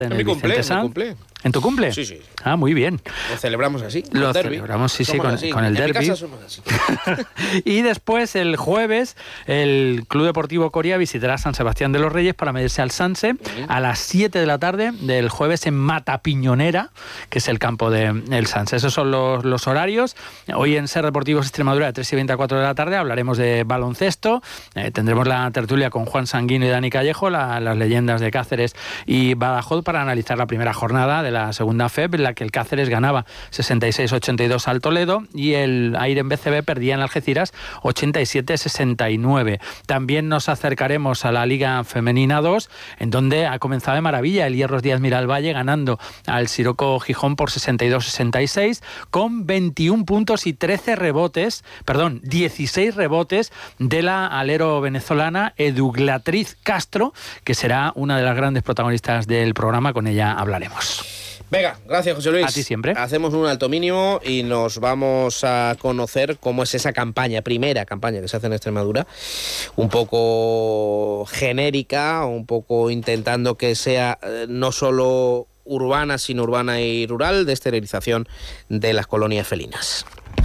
En el Vicente Sanz. cumple. ¿En tu cumple? Sí, sí. Ah, muy bien. Lo celebramos así. Lo celebramos, sí, con el derbi. En mi casa somos así. Y después, el jueves, el Club Deportivo Coria visitará San Sebastián de los Reyes para medirse al Sanse a las 7 de la tarde del jueves en Matapiñonera, que es el campo del Sanse. Esos son los horarios. Hoy en Ser Deportivos Extremadura, de 3 y 20 a 4 de la tarde, hablaremos de baloncesto. Tendremos la tertulia con Juan Sanguino y Dani Callejo, las leyendas de Cáceres y Badajoz, para analizar la primera jornada de la segunda FEB, en la que el Cáceres ganaba 66-82 al Toledo y el Aire en BCB perdía en Algeciras 87-69. También nos acercaremos a la Liga Femenina 2, en donde ha comenzado de maravilla el Hierros Díaz Miralvalle ganando al Siroco Gijón por 62-66 con 21 puntos y 16 rebotes de la alero venezolana Eduglatriz Castro, que será una de las grandes protagonistas del programa. Con ella hablaremos. Venga, gracias, José Luis. A ti siempre. Hacemos un alto mínimo y nos vamos a conocer cómo es esa primera campaña que se hace en Extremadura, un poco genérica, un poco intentando que sea no solo urbana, sino urbana y rural, de esterilización de las colonias felinas.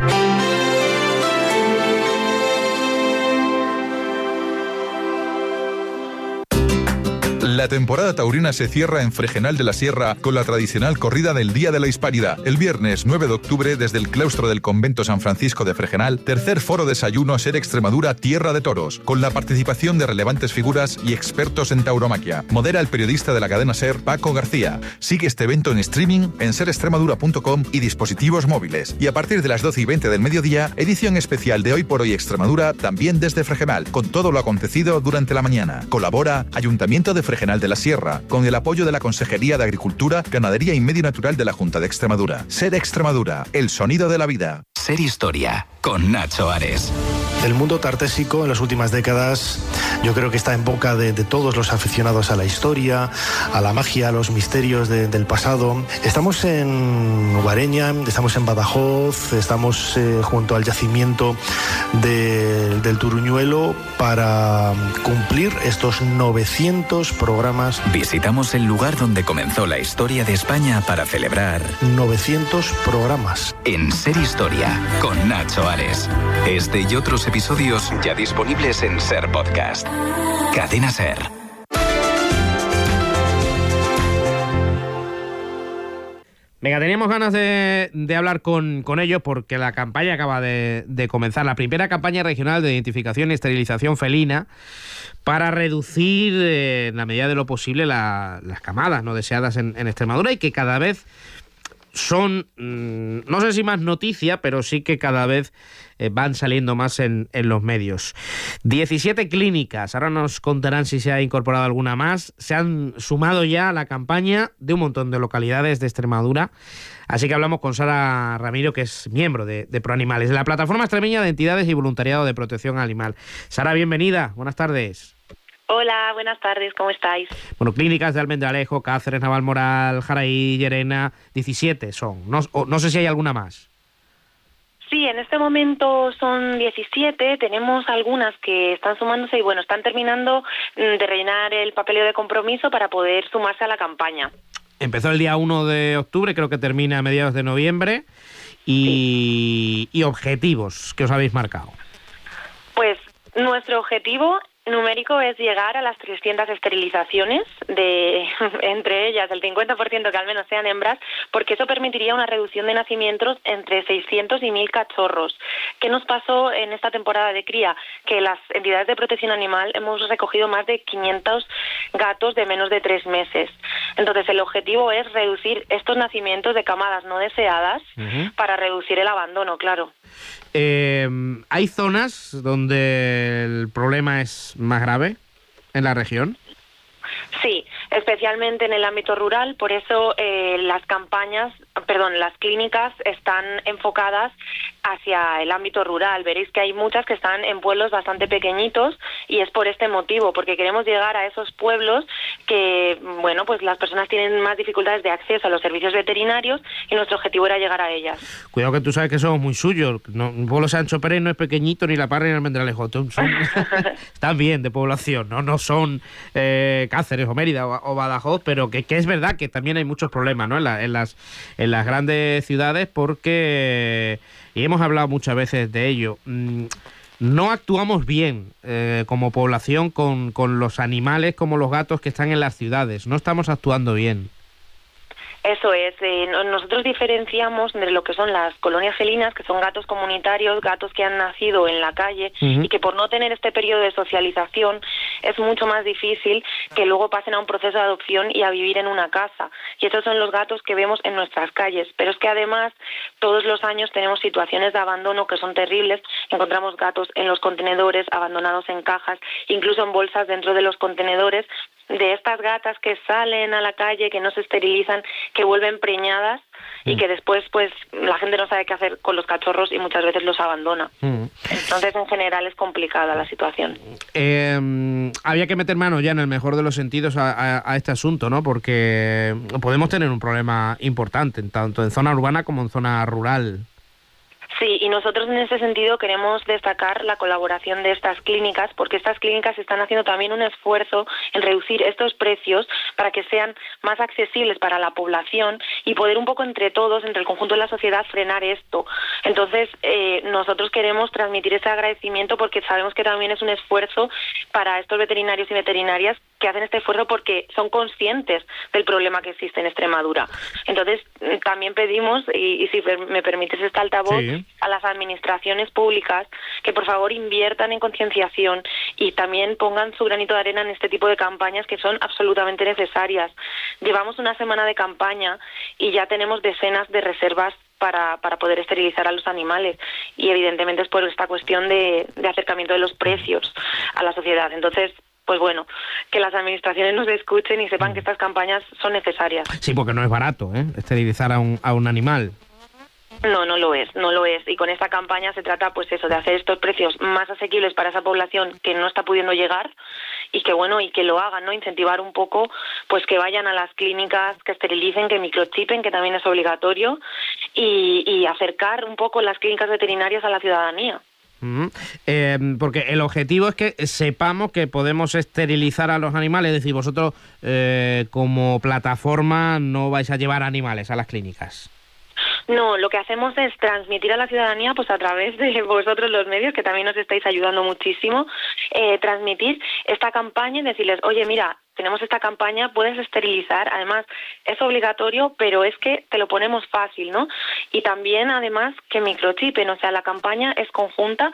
La temporada taurina se cierra en Fregenal de la Sierra con la tradicional corrida del Día de la Hispanidad. El viernes 9 de octubre, desde el claustro del convento San Francisco de Fregenal, tercer foro desayuno Ser Extremadura Tierra de Toros, con la participación de relevantes figuras y expertos en tauromaquia. Modera el periodista de la cadena Ser, Paco García. Sigue este evento en streaming en serextremadura.com y dispositivos móviles. Y a partir de las 12 y 20 del mediodía, edición especial de Hoy por Hoy Extremadura, también desde Fregenal, con todo lo acontecido durante la mañana. Colabora Ayuntamiento de Fregenal de la Sierra, con el apoyo de la Consejería de Agricultura, Ganadería y Medio Natural de la Junta de Extremadura. Ser Extremadura, el sonido de la vida. Ser Historia, con Nacho Ares. El mundo tartésico en las últimas décadas yo creo que está en boca de todos los aficionados a la historia, a la magia, a los misterios del pasado. Estamos en Guareña, estamos en Badajoz, estamos junto al yacimiento del Turuñuelo para cumplir estos 900 programas. Visitamos el lugar donde comenzó la historia de España para celebrar 900 programas. En Ser Historia, con Nacho Ares. Este y otros episodios ya disponibles en Ser Podcast. Cadena Ser. Venga, teníamos ganas de hablar con ellos porque la campaña acaba de comenzar, la primera campaña regional de identificación y esterilización felina para reducir en la medida de lo posible las camadas no deseadas en Extremadura, y que cada vez son, no sé si más noticia, pero sí que cada vez van saliendo más en los medios. 17 clínicas, ahora nos contarán si se ha incorporado alguna más, se han sumado ya a la campaña de un montón de localidades de Extremadura. Así que hablamos con Sara Ramiro, que es miembro de ProAnimales, de la Plataforma Extremeña de Entidades y Voluntariado de Protección Animal. Sara, bienvenida, buenas tardes. Hola, buenas tardes, ¿cómo estáis? Bueno, clínicas de Almendralejo, Cáceres, Navalmoral, Jaraí, Llerena, 17 son. No sé si hay alguna más. Sí, en este momento son 17, tenemos algunas que están sumándose y bueno, están terminando de rellenar el papeleo de compromiso para poder sumarse a la campaña. Empezó el día 1 de octubre, creo que termina a mediados de noviembre. Y objetivos que os habéis marcado. Pues nuestro objetivo numérico es llegar a las 300 esterilizaciones, entre ellas el 50% que al menos sean hembras, porque eso permitiría una reducción de nacimientos entre 600 y 1.000 cachorros. ¿Qué nos pasó en esta temporada de cría? Que las entidades de protección animal hemos recogido más de 500 gatos de menos de 3 meses. Entonces el objetivo es reducir estos nacimientos de camadas no deseadas para reducir el abandono, claro. ¿Hay zonas donde el problema es más grave en la región? Sí, especialmente en el ámbito rural, por eso las campañas las clínicas están enfocadas hacia el ámbito rural. Veréis que hay muchas que están en pueblos bastante pequeñitos y es por este motivo, porque queremos llegar a esos pueblos que, bueno, pues las personas tienen más dificultades de acceso a los servicios veterinarios y nuestro objetivo era llegar a ellas. Cuidado que tú sabes que somos muy suyos. Un pueblo Sancho Pérez no es pequeñito, ni La Parra ni Almendralejo. Están bien de población, no son Cáceres o Mérida o Badajoz, pero que es verdad que también hay muchos problemas, ¿no? en las grandes ciudades, porque, y hemos hablado muchas veces de ello, no actuamos bien como población con los animales como los gatos que están en las ciudades. No estamos actuando bien. Eso es, nosotros diferenciamos de lo que son las colonias felinas, que son gatos comunitarios, gatos que han nacido en la calle y que por no tener este periodo de socialización es mucho más difícil que luego pasen a un proceso de adopción y a vivir en una casa. Y esos son los gatos que vemos en nuestras calles. Pero es que además todos los años tenemos situaciones de abandono que son terribles. Encontramos gatos en los contenedores, abandonados en cajas, incluso en bolsas dentro de los contenedores, de estas gatas que salen a la calle, que no se esterilizan, que vuelven preñadas y que después pues la gente no sabe qué hacer con los cachorros y muchas veces los abandona. Entonces en general es complicada la situación. Había que meter mano ya en el mejor de los sentidos a este asunto, ¿no? Porque podemos tener un problema importante, tanto en zona urbana como en zona rural. Sí, y nosotros en ese sentido queremos destacar la colaboración de estas clínicas, porque estas clínicas están haciendo también un esfuerzo en reducir estos precios para que sean más accesibles para la población y poder un poco entre todos, entre el conjunto de la sociedad, frenar esto. Entonces, nosotros queremos transmitir ese agradecimiento porque sabemos que también es un esfuerzo para estos veterinarios y veterinarias que hacen este esfuerzo porque son conscientes del problema que existe en Extremadura. Entonces, también pedimos, y si me permites este altavoz, sí, a las administraciones públicas que por favor inviertan en concienciación y también pongan su granito de arena en este tipo de campañas que son absolutamente necesarias. Llevamos una semana de campaña y ya tenemos decenas de reservas para poder esterilizar a los animales y evidentemente es por esta cuestión de acercamiento de los precios a la sociedad. Entonces, pues bueno, que las administraciones nos escuchen y sepan que estas campañas son necesarias. Sí, porque no es barato, esterilizar a un animal. No, no lo es. Y con esta campaña se trata, pues eso, de hacer estos precios más asequibles para esa población que no está pudiendo llegar y que, bueno, y que lo hagan, ¿no? Incentivar un poco, pues que vayan a las clínicas, que esterilicen, que microchipen, que también es obligatorio, y acercar un poco las clínicas veterinarias a la ciudadanía. Porque el objetivo es que sepamos que podemos esterilizar a los animales, es decir, vosotros como plataforma no vais a llevar animales a las clínicas. No, lo que hacemos es transmitir a la ciudadanía, pues a través de vosotros los medios, que también nos estáis ayudando muchísimo, transmitir esta campaña y decirles, oye, mira, tenemos esta campaña, puedes esterilizar, además es obligatorio, pero es que te lo ponemos fácil, ¿no? Y también, además, que microchipen, o sea, la campaña es conjunta.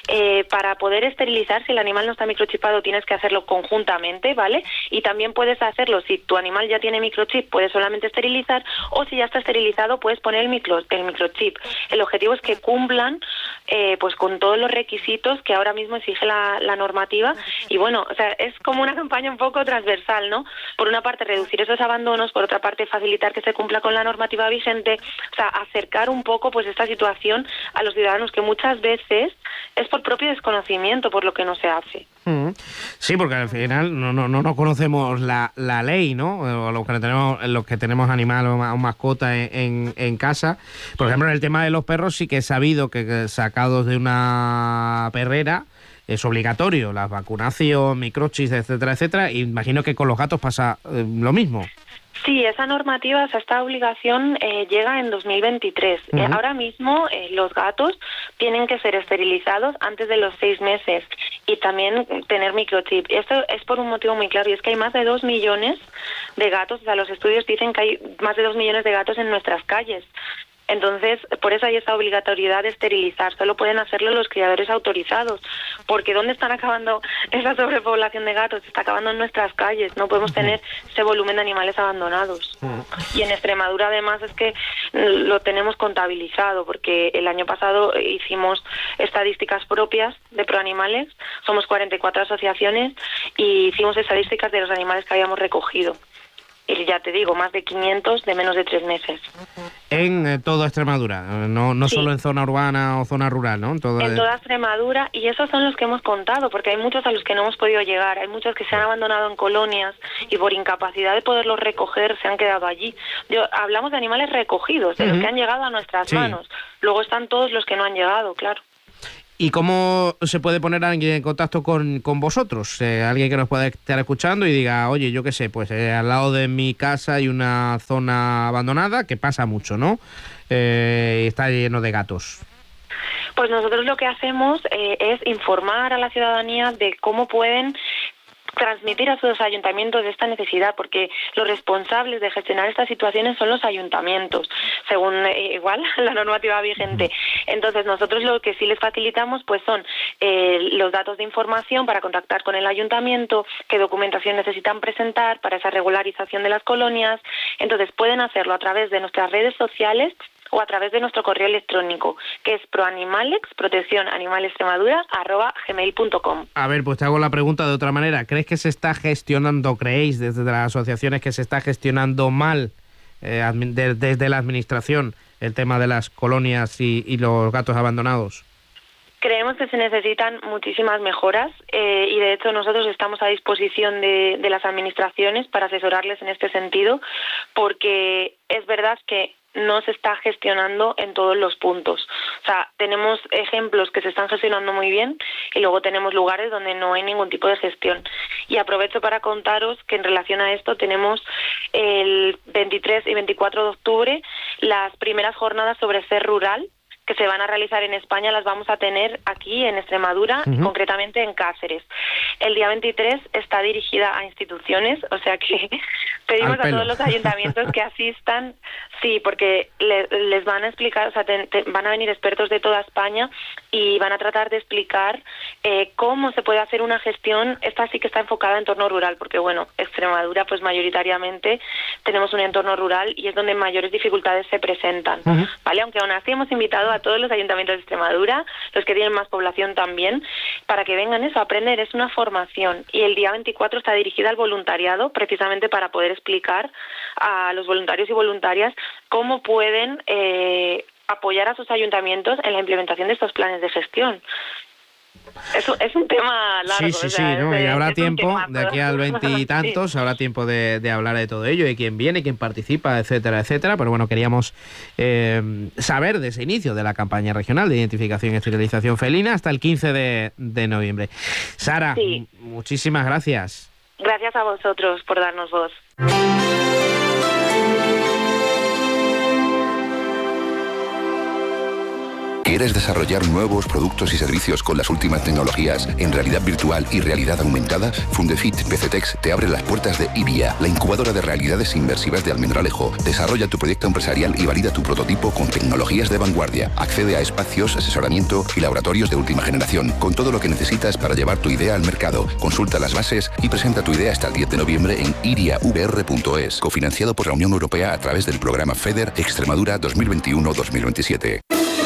Para poder esterilizar, si el animal no está microchipado, tienes que hacerlo conjuntamente, ¿vale? Y también puedes hacerlo, si tu animal ya tiene microchip, puedes solamente esterilizar, o si ya está esterilizado, puedes poner el microchip. El objetivo es que cumplan pues con todos los requisitos que ahora mismo exige la normativa, y bueno, o sea, es como una campaña un poco transversal, ¿no? Por una parte reducir esos abandonos, por otra parte facilitar que se cumpla con la normativa vigente, o sea, acercar un poco pues esta situación a los ciudadanos, que muchas veces es por propio desconocimiento por lo que no se hace. Sí, porque al final no conocemos la ley, ¿no? O los que tenemos animal o mascota en casa. Por ejemplo, en el tema de los perros sí que he sabido que sacados de una perrera es obligatorio la vacunación, microchips, etcétera, etcétera. Y imagino que con los gatos pasa lo mismo. Sí, esa normativa, o sea, esta obligación llega en 2023. Ahora mismo los gatos tienen que ser esterilizados antes de los 6 meses y también tener microchip. Esto es por un motivo muy claro, y es que hay más de 2 millones de gatos, o sea, los estudios dicen que hay más de 2 millones de gatos en nuestras calles. Entonces, por eso hay esa obligatoriedad de esterilizar. Solo pueden hacerlo los criadores autorizados. Porque ¿dónde están acabando esa sobrepoblación de gatos? Está acabando en nuestras calles. No podemos tener ese volumen de animales abandonados. Y en Extremadura, además, es que lo tenemos contabilizado, porque el año pasado hicimos estadísticas propias de Proanimales. Somos 44 asociaciones y hicimos estadísticas de los animales que habíamos recogido. y ya te digo, más de 500 de menos de 3 meses. En toda Extremadura, no Sí. solo en zona urbana o zona rural, ¿no? En toda Extremadura, y esos son los que hemos contado, porque hay muchos a los que no hemos podido llegar, hay muchos que se han abandonado en colonias y por incapacidad de poderlos recoger se han quedado allí. Hablamos de animales recogidos, de los que han llegado a nuestras manos. Luego están todos los que no han llegado, claro. ¿Y cómo se puede poner alguien en contacto con vosotros? Alguien que nos pueda estar escuchando y diga, oye, yo qué sé, pues al lado de mi casa hay una zona abandonada, que pasa mucho, ¿no? Está lleno de gatos. Pues nosotros lo que hacemos es informar a la ciudadanía de cómo pueden transmitir a sus ayuntamientos de esta necesidad, porque los responsables de gestionar estas situaciones son los ayuntamientos, según igual la normativa vigente. Entonces nosotros lo que sí les facilitamos pues son los datos de información para contactar con el ayuntamiento, qué documentación necesitan presentar para esa regularización de las colonias. Entonces pueden hacerlo a través de nuestras redes sociales o a través de nuestro correo electrónico, que es proanimalexproteccionanimalextremadura@gmail.com. A ver, pues te hago la pregunta de otra manera. ¿Crees que se está gestionando, creéis desde las asociaciones que se está gestionando mal desde la administración el tema de las colonias y los gatos abandonados? Creemos que se necesitan muchísimas mejoras y de hecho nosotros estamos a disposición de las administraciones para asesorarles en este sentido, porque es verdad que no se está gestionando en todos los puntos. O sea, tenemos ejemplos que se están gestionando muy bien y luego tenemos lugares donde no hay ningún tipo de gestión. Y aprovecho para contaros que en relación a esto tenemos el 23 y 24 de octubre las primeras jornadas sobre ser rural, que se van a realizar en España, las vamos a tener aquí en Extremadura, concretamente en Cáceres. El día 23 está dirigida a instituciones, o sea que pedimos a todos los ayuntamientos que asistan, sí, porque les van a explicar, o sea, van a venir expertos de toda España y van a tratar de explicar cómo se puede hacer una gestión. Esta sí que está enfocada en entorno rural, porque bueno, Extremadura pues mayoritariamente tenemos un entorno rural y es donde mayores dificultades se presentan, ¿vale? Aunque aún así hemos invitado a todos los ayuntamientos de Extremadura, los que tienen más población también, para que vengan eso, a aprender. Es una formación y el día 24 está dirigida al voluntariado, precisamente para poder explicar a los voluntarios y voluntarias cómo pueden apoyar a sus ayuntamientos en la implementación de estos planes de gestión. Es un tema largo. Sí, ¿no? Y habrá tiempo, de aquí al 20 y tantos, sí. Habrá tiempo de hablar de todo ello, de quién viene, quién participa, etcétera, etcétera. Pero bueno, queríamos saber de ese inicio de la campaña regional de identificación y esterilización felina hasta el 15 de noviembre. Sara, sí. Muchísimas gracias. Gracias a vosotros por darnos voz. ¿Quieres desarrollar nuevos productos y servicios con las últimas tecnologías en realidad virtual y realidad aumentada? Fundefit PCTex te abre las puertas de IBIA, la incubadora de realidades inmersivas de Almendralejo. Desarrolla tu proyecto empresarial y valida tu prototipo con tecnologías de vanguardia. Accede a espacios, asesoramiento y laboratorios de última generación, con todo lo que necesitas para llevar tu idea al mercado. Consulta las bases y presenta tu idea hasta el 10 de noviembre en iriavr.es, cofinanciado por la Unión Europea a través del programa FEDER Extremadura 2021-2027.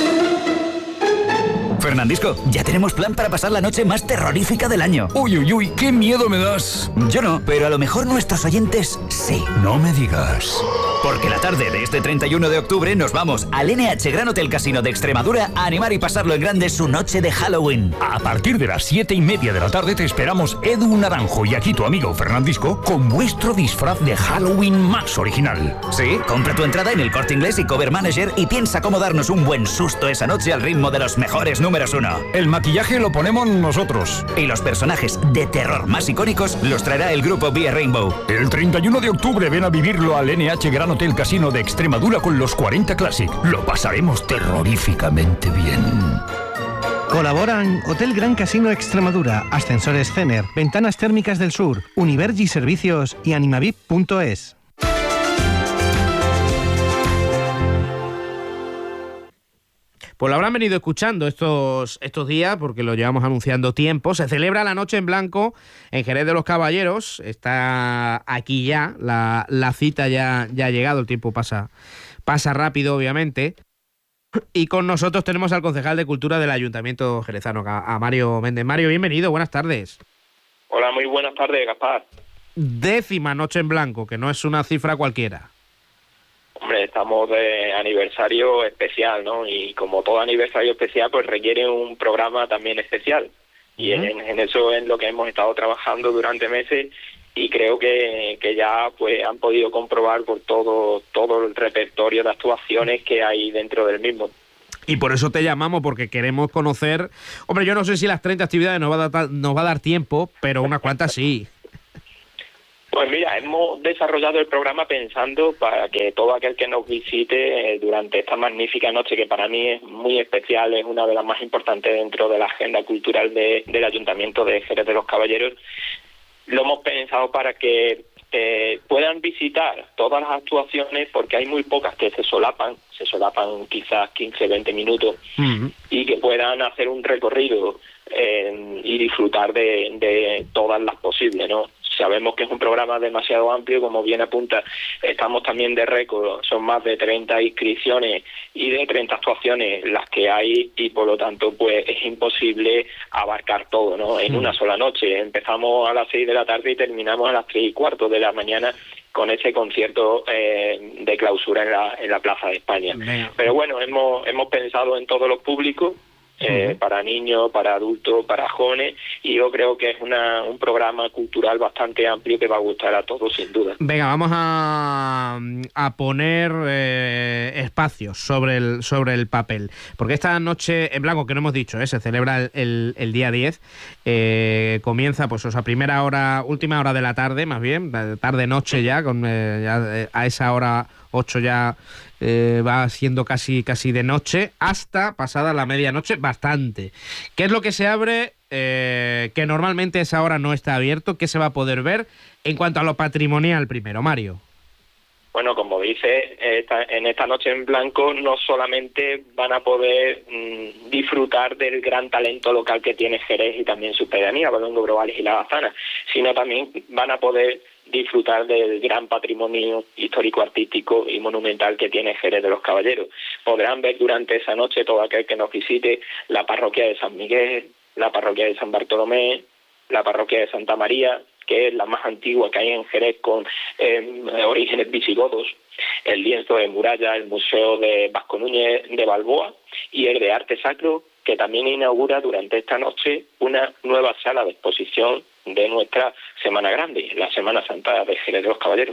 Fernandisco, ya tenemos plan para pasar la noche más terrorífica del año. Uy, uy, uy, qué miedo me das. Yo no, pero a lo mejor nuestros oyentes sí. No me digas. Porque la tarde de este 31 de octubre nos vamos al NH Gran Hotel Casino de Extremadura a animar y pasarlo en grande su noche de Halloween. A partir de las 7:30 de la tarde te esperamos Edu Naranjo y aquí tu amigo Fernandisco con vuestro disfraz de Halloween más original. Sí, compra tu entrada en el Corte Inglés y Cover Manager y piensa cómo darnos un buen susto esa noche al ritmo de los mejores números 1. El maquillaje lo ponemos nosotros. Y los personajes de terror más icónicos los traerá el grupo Via Rainbow. El 31 de octubre ven a vivirlo al NH Gran Hotel Casino de Extremadura con los 40 Classic. Lo pasaremos terroríficamente bien. Colaboran Hotel Gran Casino Extremadura, Ascensores Cener, Ventanas Térmicas del Sur, Univergi Servicios y Animavip.es. Pues lo habrán venido escuchando estos días, porque lo llevamos anunciando tiempo. Se celebra la Noche en Blanco en Jerez de los Caballeros. Está aquí ya, la cita ya ha llegado, el tiempo pasa rápido, obviamente. Y con nosotros tenemos al concejal de Cultura del Ayuntamiento jerezano, a Mario Méndez. Mario, bienvenido, buenas tardes. Hola, muy buenas tardes, Gaspar. 10ª Noche en Blanco, que no es una cifra cualquiera. Hombre, estamos de aniversario especial, ¿no? Y como todo aniversario especial, pues requiere un programa también especial. Y en eso es lo que hemos estado trabajando durante meses, y creo que ya pues han podido comprobar por todo el repertorio de actuaciones que hay dentro del mismo. Y por eso te llamamos, porque queremos conocer... Hombre, yo no sé si las 30 actividades nos va a dar tiempo, pero unas cuantas sí. Pues mira, hemos desarrollado el programa pensando para que todo aquel que nos visite durante esta magnífica noche, que para mí es muy especial, es una de las más importantes dentro de la agenda cultural del Ayuntamiento de Jerez de los Caballeros, lo hemos pensado para que puedan visitar todas las actuaciones, porque hay muy pocas que se solapan quizás 15-20 minutos, y que puedan hacer un recorrido y disfrutar de todas las posibles, ¿no? Sabemos que es un programa demasiado amplio, como bien apunta, estamos también de récord, son más de 30 inscripciones y de 30 actuaciones las que hay, y por lo tanto pues es imposible abarcar todo, ¿no? En una sola noche. Empezamos a las 6 de la tarde y terminamos a las 3:15 de la mañana con ese concierto de clausura en la Plaza de España. Pero bueno, hemos pensado en todos los públicos, para niños, para adultos, para jóvenes, y yo creo que es un programa cultural bastante amplio que va a gustar a todos, sin duda. Venga, vamos a poner espacios sobre el papel, porque esta Noche en Blanco, que no hemos dicho, se celebra el día 10, comienza pues última hora de la tarde, más bien, tarde-noche ya, a esa hora 8 ya va siendo casi de noche, hasta pasada la medianoche, bastante. ¿Qué es lo que se abre, que normalmente a esa hora no está abierto? ¿Qué se va a poder ver en cuanto a lo patrimonial primero, Mario? Bueno, como dice, en esta Noche en Blanco no solamente van a poder disfrutar del gran talento local que tiene Jerez y también su pedanía, Valongo, Brobales y La Bazana, sino también van a poder disfrutar del gran patrimonio histórico-artístico y monumental que tiene Jerez de los Caballeros. Podrán ver durante esa noche, todo aquel que nos visite, la parroquia de San Miguel, la parroquia de San Bartolomé, la parroquia de Santa María, que es la más antigua que hay en Jerez con orígenes visigodos, el lienzo de muralla, el Museo de Vasco Núñez de Balboa y el de Arte Sacro, que también inaugura durante esta noche una nueva sala de exposición de nuestra Semana Grande, la Semana Santa de Jerez de los Caballeros.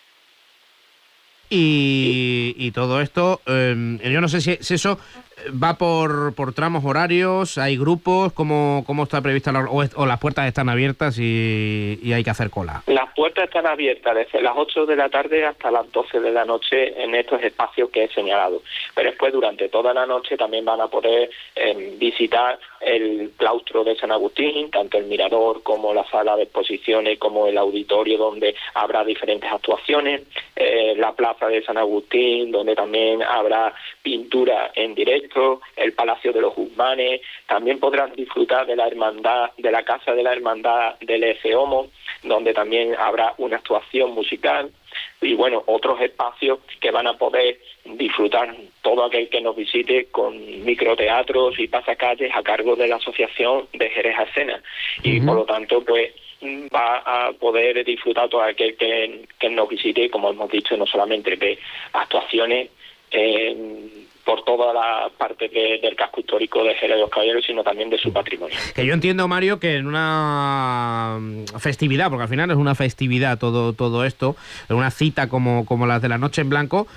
Y todo esto, yo no sé si eso va por tramos horarios, hay grupos, ¿cómo está prevista o las puertas están abiertas y hay que hacer cola? Las puertas están abiertas desde las 8 de la tarde hasta las 12 de la noche en estos espacios que he señalado, pero después durante toda la noche también van a poder visitar el claustro de San Agustín, tanto el mirador como la sala de exposiciones, como el auditorio donde habrá diferentes actuaciones, la plaza de San Agustín donde también habrá pintura en directo, el Palacio de los Guzmanes, también podrán disfrutar de la hermandad, de la Casa de la Hermandad del Eceomo, donde también habrá una actuación musical, y bueno, otros espacios que van a poder disfrutar todo aquel que nos visite con microteatros y pasacalles a cargo de la Asociación de Jerez a Escena, y por lo tanto pues va a poder disfrutar todo aquel que nos visite, y como hemos dicho, no solamente ve actuaciones por toda la parte del casco histórico de Jerez de los Caballeros, sino también de su patrimonio. Que yo entiendo, Mario, que en una festividad, porque al final es una festividad todo esto, en una cita como las de la Noche en Blanco,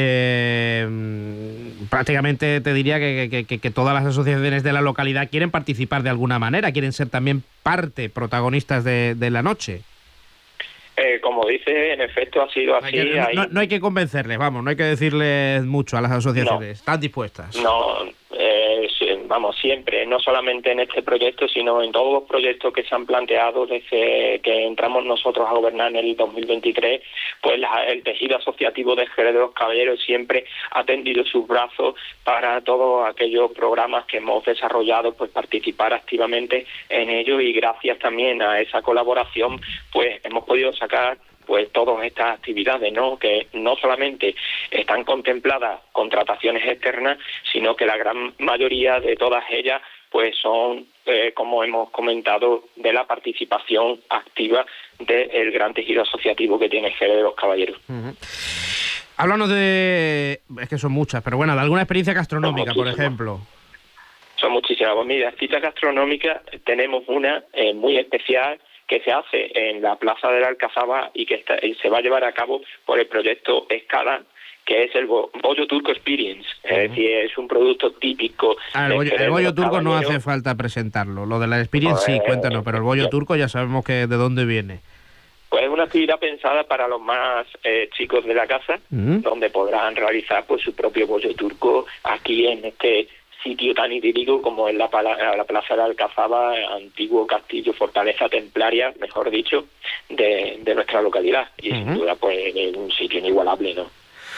prácticamente te diría que todas las asociaciones de la localidad quieren participar de alguna manera, quieren ser también protagonistas de la noche. Como dice, en efecto ha sido así. No hay que convencerles, no hay que decirles mucho a las asociaciones. ¿Están dispuestas? No, siempre, no solamente en este proyecto, sino en todos los proyectos que se han planteado desde que entramos nosotros a gobernar en el 2023, pues el tejido asociativo de Jerez de los Caballeros siempre ha tendido sus brazos para todos aquellos programas que hemos desarrollado, pues participar activamente en ellos, y gracias también a esa colaboración, pues hemos podido sacar pues todas estas actividades, ¿no? Que no solamente están contempladas contrataciones externas, sino que la gran mayoría de todas ellas pues son como hemos comentado, de la participación activa del gran tejido asociativo que tiene Jerez de los Caballeros. Háblanos es que son muchas, pero bueno, de alguna experiencia gastronómica, por ejemplo. Son muchísimas. Pues mira, citas gastronómicas, tenemos una muy especial que se hace en la Plaza de la Alcazaba y que se va a llevar a cabo por el proyecto Escala, que es el Bollo Turco Experience. Es decir, es un producto típico. El bollo turco no hace falta presentarlo. Lo de la Experience sí, cuéntanos, pero el bollo turco ya sabemos que de dónde viene. Pues es una actividad pensada para los más chicos de la casa, donde podrán realizar pues su propio bollo turco aquí en este sitio tan idílico como es la Plaza de la Alcazaba, antiguo castillo, fortaleza templaria, mejor dicho, de nuestra localidad. Y sin duda pues es un sitio inigualable, ¿no?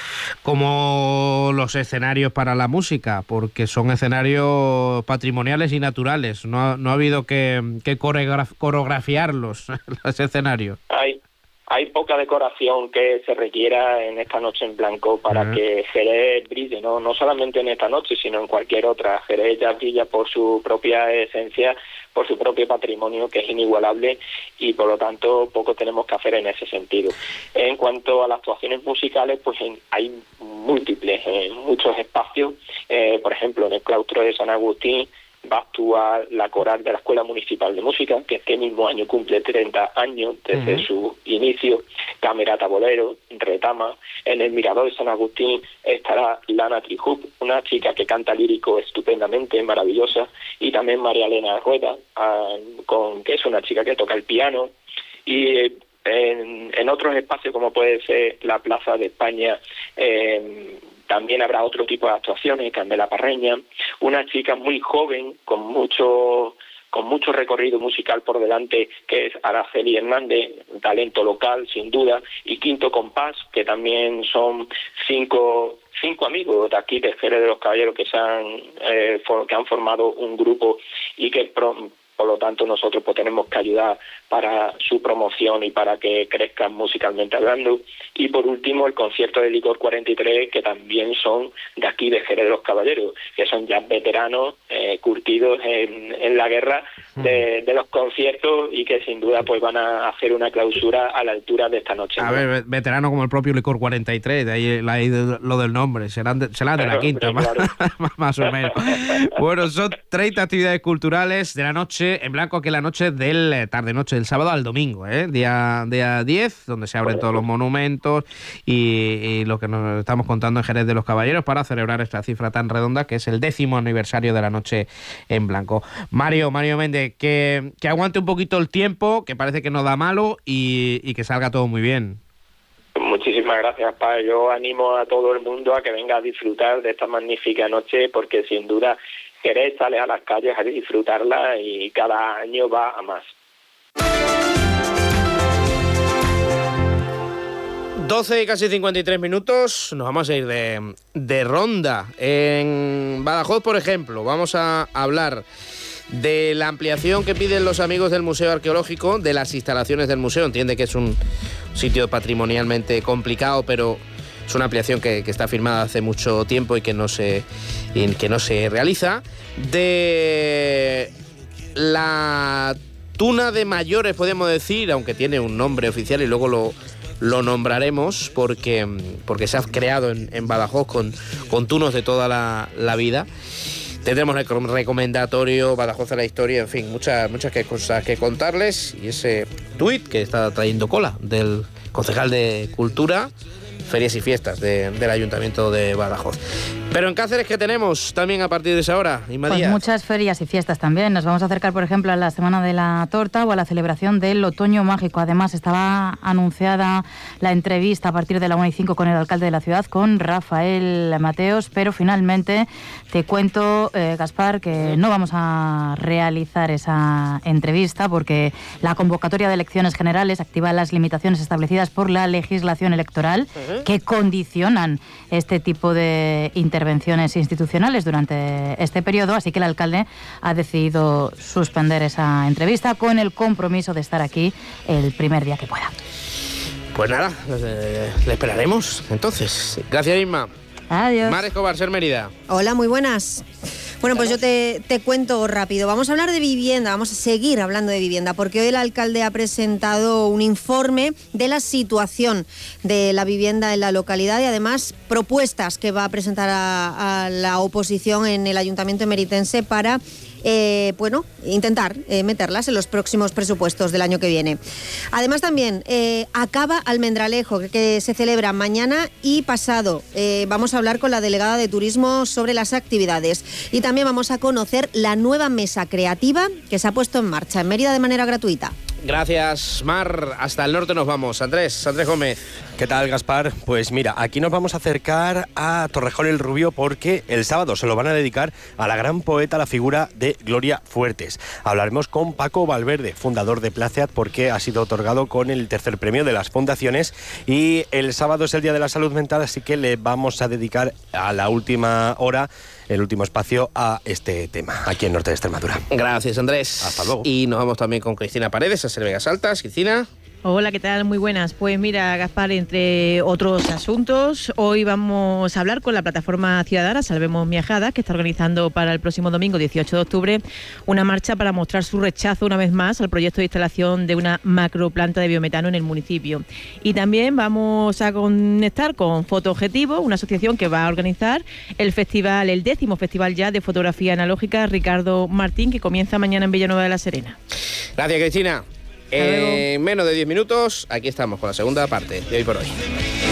Como los escenarios para la música, porque son escenarios patrimoniales y naturales. No ha habido que coreografiarlos, los escenarios. Hay poca decoración que se requiera en esta noche en blanco para que Jerez brille, no solamente en esta noche, sino en cualquier otra. Jerez ya brilla por su propia esencia, por su propio patrimonio, que es inigualable, y por lo tanto poco tenemos que hacer en ese sentido. En cuanto a las actuaciones musicales, pues hay múltiples, muchos espacios. Por ejemplo, en el claustro de San Agustín va a actuar la coral de la Escuela Municipal de Música, que este mismo año cumple 30 años desde su inicio. Camerata Bolero, Retama. En el Mirador de San Agustín estará Lana Trijup, una chica que canta lírico estupendamente, maravillosa, y también María Elena Rueda, que es una chica que toca el piano. Y en otros espacios, como puede ser la Plaza de España, también habrá otro tipo de actuaciones. Candela Parreña, una chica muy joven con mucho recorrido musical por delante, que es Araceli Hernández, un talento local sin duda, y Quinto Compás, que también son cinco amigos de aquí de Jerez de los Caballeros que han formado un grupo y que por lo tanto nosotros pues tenemos que ayudar para su promoción y para que crezcan musicalmente hablando. Y por último el concierto de Licor 43, que también son de aquí de Jerez de los Caballeros, que son ya veteranos curtidos en la guerra de los conciertos, y que sin duda pues van a hacer una clausura a la altura de esta noche. A ver, veterano como el propio Licor 43, de ahí lo del nombre, serán de la quinta, claro. más o menos. Bueno, son 30 actividades culturales de la noche en blanco, que la noche tarde-noche del sábado al domingo, día 10, donde se abren todos los monumentos y lo que nos estamos contando en Jerez de los Caballeros para celebrar esta cifra tan redonda que es el 10º aniversario de la noche en blanco. Mario Méndez, que aguante un poquito el tiempo, que parece que no da malo, y que salga todo muy bien. Muchísimas gracias, Pa. Yo animo a todo el mundo a que venga a disfrutar de esta magnífica noche, porque sin duda Jerez sale a las calles a disfrutarla y cada año va a más. 12 y casi 53 minutos, nos vamos a ir de ronda. En Badajoz, por ejemplo, vamos a hablar de la ampliación que piden los amigos del Museo Arqueológico, de las instalaciones del museo. Entiende que es un sitio patrimonialmente complicado, pero es una ampliación que está firmada hace mucho tiempo y que no se realiza. De la Tuna de Mayores, podemos decir, aunque tiene un nombre oficial y luego lo nombraremos porque se ha creado en Badajoz con tunos de toda la vida. Tendremos el recomendatorio Badajoz a la historia, en fin, muchas cosas que contarles, y ese tuit que está trayendo cola del concejal de Cultura, Ferias y Fiestas del Ayuntamiento de Badajoz. Pero en Cáceres, ¿qué tenemos también a partir de esa hora? Pues muchas ferias y fiestas también. Nos vamos a acercar, por ejemplo, a la Semana de la Torta o a la celebración del Otoño Mágico. Además, estaba anunciada la entrevista a partir de la 1:05 con el alcalde de la ciudad, con Rafael Mateos, pero finalmente te cuento, Gaspar, que no vamos a realizar esa entrevista porque la convocatoria de elecciones generales activa las limitaciones establecidas por la legislación electoral que condicionan este tipo de intervenciones institucionales durante este periodo, así que el alcalde ha decidido suspender esa entrevista con el compromiso de estar aquí el primer día que pueda. Pues nada, le esperaremos entonces. Gracias, Isma. Adiós. Mar Escobar, Ser Mérida. Hola, muy buenas. Bueno, pues yo te cuento rápido. Vamos a hablar de vivienda, vamos a seguir hablando de vivienda, porque hoy el alcalde ha presentado un informe de la situación de la vivienda en la localidad y además propuestas que va a presentar a la oposición en el Ayuntamiento emeritense para intentar meterlas en los próximos presupuestos del año que viene. Además también acaba Almendralejo, que se celebra mañana y pasado. Vamos a hablar con la delegada de Turismo sobre las actividades y también vamos a conocer la nueva mesa creativa que se ha puesto en marcha en Mérida de manera gratuita. Gracias, Mar. Hasta el norte nos vamos. Andrés Gómez. ¿Qué tal, Gaspar? Pues mira, aquí nos vamos a acercar a Torrejón el Rubio porque el sábado se lo van a dedicar a la gran poeta, la figura de Gloria Fuertes. Hablaremos con Paco Valverde, fundador de Placeat, porque ha sido otorgado con el tercer premio de las fundaciones y el sábado es el Día de la Salud Mental, así que le vamos a dedicar a la última hora, el último espacio a este tema, aquí en Norte de Extremadura. Gracias, Andrés. Hasta luego. Y nos vamos también con Cristina Paredes, a Ser Vegas Altas. Cristina. Hola, ¿qué tal? Muy buenas. Pues mira, Gaspar, entre otros asuntos, hoy vamos a hablar con la plataforma ciudadana Salvemos Miajadas, que está organizando para el próximo domingo, 18 de octubre, una marcha para mostrar su rechazo una vez más al proyecto de instalación de una macroplanta de biometano en el municipio. Y también vamos a conectar con Foto Objetivo, una asociación que va a organizar el 10º Festival ya de Fotografía Analógica Ricardo Martín, que comienza mañana en Villanueva de la Serena. Gracias, Cristina. En menos de 10 minutos, aquí estamos con la segunda parte de Hoy por Hoy.